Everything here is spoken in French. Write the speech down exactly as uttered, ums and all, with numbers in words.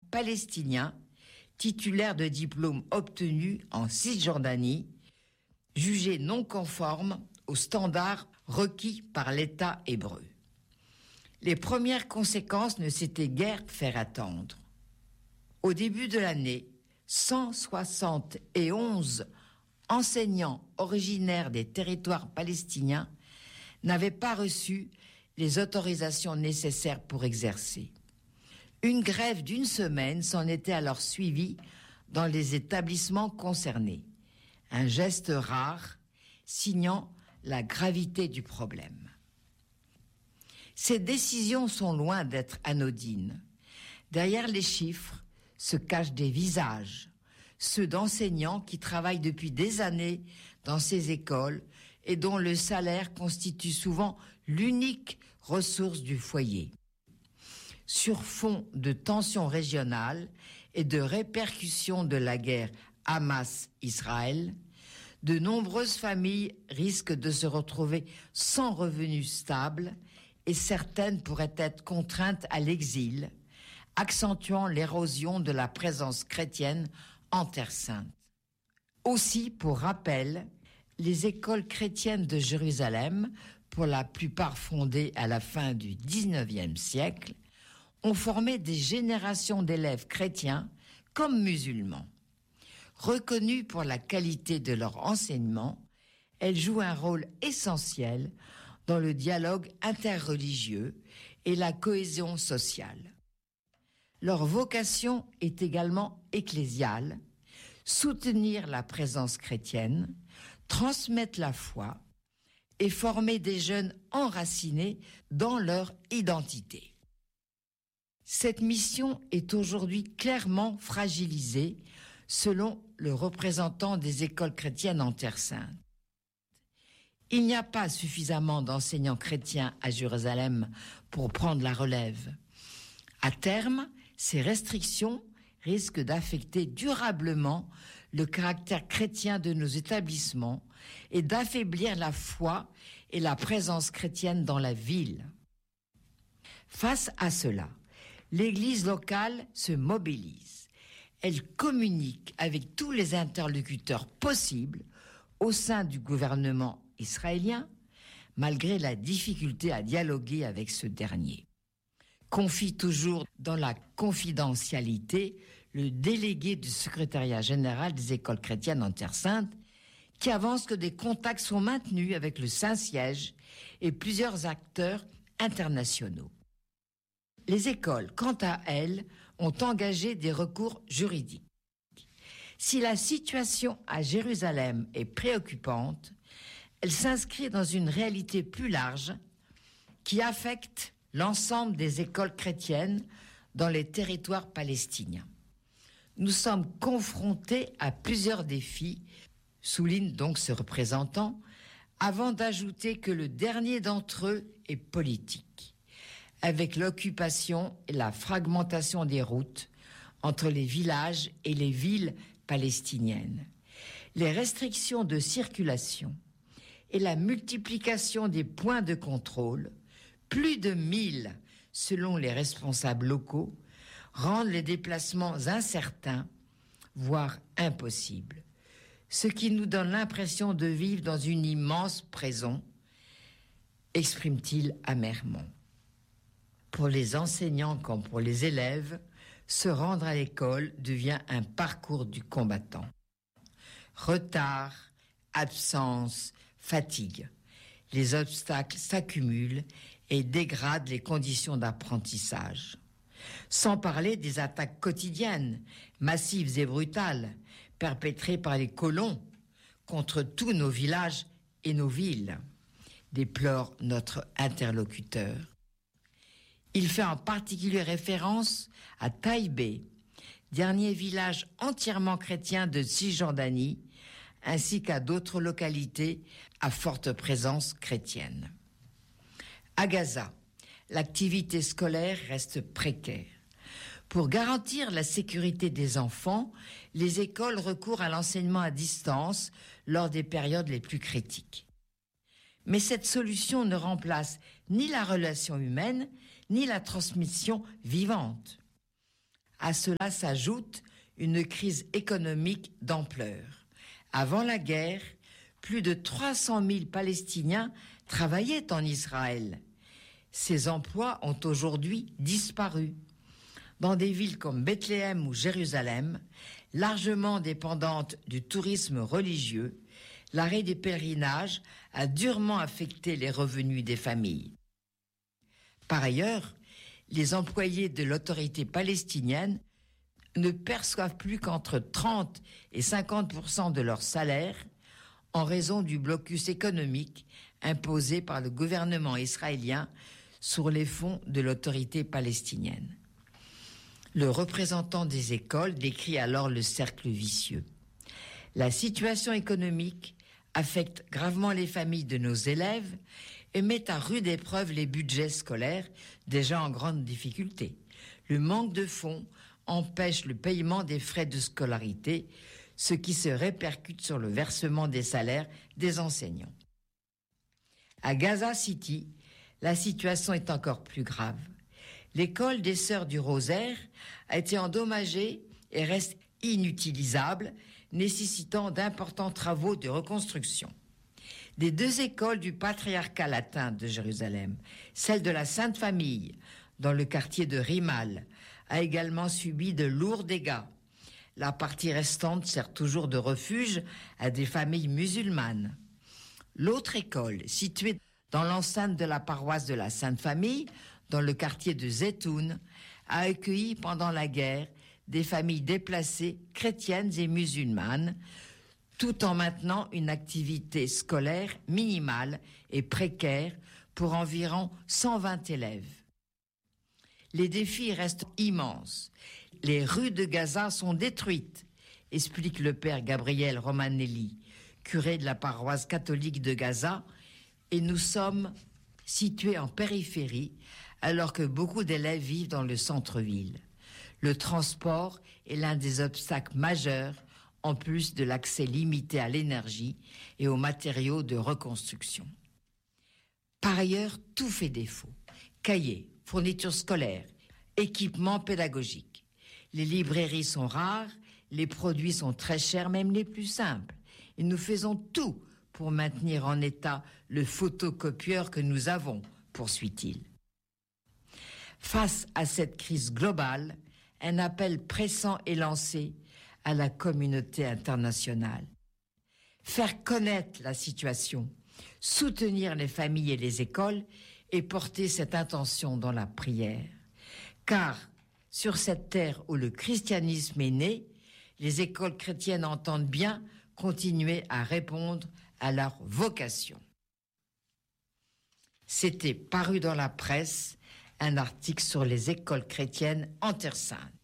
palestiniens titulaires de diplômes obtenus en Cisjordanie, jugés non conformes aux standards requis par l'État hébreu. Les premières conséquences ne s'étaient guère fait attendre. Au début de l'année, cent soixante et onze enseignants originaires des territoires palestiniens n'avaient pas reçu les autorisations nécessaires pour exercer. Une grève d'une semaine s'en était alors suivie dans les établissements concernés. Un geste rare, signant la gravité du problème. Ces décisions sont loin d'être anodines. Derrière les chiffres se cachent des visages, ceux d'enseignants qui travaillent depuis des années dans ces écoles et dont le salaire constitue souvent l'unique ressource du foyer. Sur fond de tensions régionales et de répercussions de la guerre Hamas-Israël, de nombreuses familles risquent de se retrouver sans revenus stables et certaines pourraient être contraintes à l'exil, accentuant l'érosion de la présence chrétienne en Terre Sainte. Aussi, pour rappel, les écoles chrétiennes de Jérusalem, pour la plupart fondées à la fin du dix-neuvième siècle, ont formé des générations d'élèves chrétiens comme musulmans. Reconnues pour la qualité de leur enseignement, elles jouent un rôle essentiel dans le dialogue interreligieux et la cohésion sociale. Leur vocation est également ecclésiale, soutenir la présence chrétienne, transmettre la foi et former des jeunes enracinés dans leur identité. Cette mission est aujourd'hui clairement fragilisée, selon le représentant des écoles chrétiennes en Terre Sainte. Il n'y a pas suffisamment d'enseignants chrétiens à Jérusalem pour prendre la relève. À terme, ces restrictions risquent d'affecter durablement le caractère chrétien de nos établissements et d'affaiblir la foi et la présence chrétienne dans la ville. Face à cela, l'Église locale se mobilise. Elle communique avec tous les interlocuteurs possibles au sein du gouvernement israélien, malgré la difficulté à dialoguer avec ce dernier. Confie toujours dans la confidentialité le délégué du secrétariat général des écoles chrétiennes en Terre Sainte, qui avance que des contacts sont maintenus avec le Saint-Siège et plusieurs acteurs internationaux. Les écoles, quant à elles, ont engagé des recours juridiques. Si la situation à Jérusalem est préoccupante, elle s'inscrit dans une réalité plus large qui affecte l'ensemble des écoles chrétiennes dans les territoires palestiniens. Nous sommes confrontés à plusieurs défis, souligne donc ce représentant, avant d'ajouter que le dernier d'entre eux est politique, avec l'occupation et la fragmentation des routes entre les villages et les villes palestiniennes. Les restrictions de circulation et la multiplication des points de contrôle, plus de mille selon les responsables locaux, rendent les déplacements incertains, voire impossibles. Ce qui nous donne l'impression de vivre dans une immense prison, exprime-t-il amèrement. Pour les enseignants comme pour les élèves, se rendre à l'école devient un parcours du combattant. Retard, absence, fatigue. Les obstacles s'accumulent et dégradent les conditions d'apprentissage. Sans parler des attaques quotidiennes, massives et brutales, perpétrées par les colons contre tous nos villages et nos villes, déplore notre interlocuteur. Il fait en particulier référence à Taïbé, dernier village entièrement chrétien de Cisjordanie, ainsi qu'à d'autres localités à forte présence chrétienne. À Gaza, l'activité scolaire reste précaire. Pour garantir la sécurité des enfants, les écoles recourent à l'enseignement à distance lors des périodes les plus critiques. Mais cette solution ne remplace ni la relation humaine, ni la transmission vivante. À cela s'ajoute une crise économique d'ampleur. Avant la guerre, plus de trois cent mille Palestiniens travaillaient en Israël. Ces emplois ont aujourd'hui disparu. Dans des villes comme Bethléem ou Jérusalem, largement dépendantes du tourisme religieux, l'arrêt des pèlerinages a durement affecté les revenus des familles. Par ailleurs, les employés de l'autorité palestinienne ne perçoivent plus qu'entre trente et cinquante pour cent de leur salaire en raison du blocus économique imposé par le gouvernement israélien sur les fonds de l'autorité palestinienne. Le représentant des écoles décrit alors le cercle vicieux. La situation économique affecte gravement les familles de nos élèves et met à rude épreuve les budgets scolaires déjà en grande difficulté. Le manque de fonds empêche le paiement des frais de scolarité, ce qui se répercute sur le versement des salaires des enseignants. À Gaza City, la situation est encore plus grave. L'école des Sœurs du Rosaire a été endommagée et reste inutilisable, nécessitant d'importants travaux de reconstruction. Des deux écoles du patriarcat latin de Jérusalem, celle de la Sainte Famille, dans le quartier de Rimal, a également subi de lourds dégâts. La partie restante sert toujours de refuge à des familles musulmanes. L'autre école, située dans l'enceinte de la paroisse de la Sainte Famille, dans le quartier de Zetoun, a accueilli pendant la guerre des familles déplacées chrétiennes et musulmanes, tout en maintenant une activité scolaire minimale et précaire pour environ cent vingt élèves. Les défis restent immenses. Les rues de Gaza sont détruites, explique le père Gabriel Romanelli, curé de la paroisse catholique de Gaza, et nous sommes situés en périphérie, alors que beaucoup d'élèves vivent dans le centre-ville. Le transport est l'un des obstacles majeurs, en plus de l'accès limité à l'énergie et aux matériaux de reconstruction. Par ailleurs, tout fait défaut. Cahiers, fournitures scolaires, équipements pédagogiques. Les librairies sont rares, les produits sont très chers, même les plus simples. Et nous faisons tout pour maintenir en état le photocopieur que nous avons, poursuit-il. Face à cette crise globale, un appel pressant est lancé à la communauté internationale. Faire connaître la situation, soutenir les familles et les écoles et porter cette intention dans la prière. Car sur cette terre où le christianisme est né, les écoles chrétiennes entendent bien continuer à répondre à leur vocation. C'était paru dans la presse un article sur les écoles chrétiennes en Terre Sainte.